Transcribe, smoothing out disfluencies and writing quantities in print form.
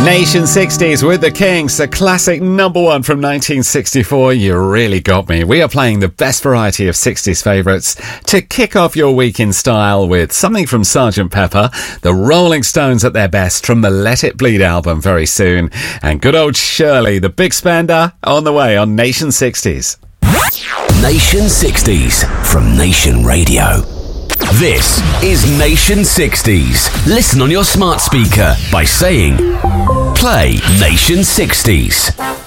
Nation 60s with the Kings, a classic number one from 1964. You really got me. We are playing the best variety of 60s favourites to kick off your week in style with something from Sgt. Pepper, the Rolling Stones at their best from the Let It Bleed album very soon, and good old Shirley, the big spender, on the way on Nation 60s. Nation 60s from Nation Radio. This is Nation 60s. Listen on your smart speaker by saying, play Nation 60s.